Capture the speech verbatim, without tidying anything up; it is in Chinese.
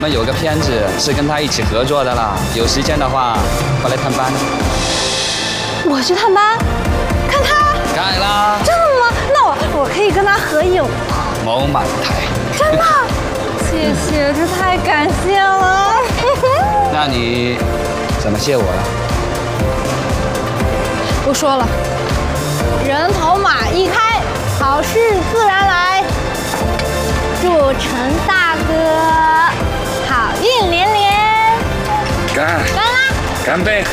我们有个片子是跟他一起合作的啦，有时间的话过来探班。 我去探班，看他。 看啦。 真的吗？那我我可以跟他合影吗？ 某满台。 真的？谢谢，这太感谢了。 那你怎么谢我了？ 不说了，人头马一开，好事自然来。祝陈大哥好运连连！ 干！ 干啦！ 干杯！